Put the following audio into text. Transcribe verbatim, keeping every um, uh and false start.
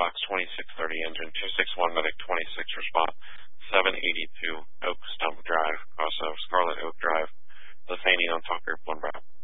Fox twenty-six thirty engine, two six one medic twenty-six response, seven eighty-two Oak Stump Drive, cross of Scarlet Oak Drive, Lefany on Talker, one Bravo.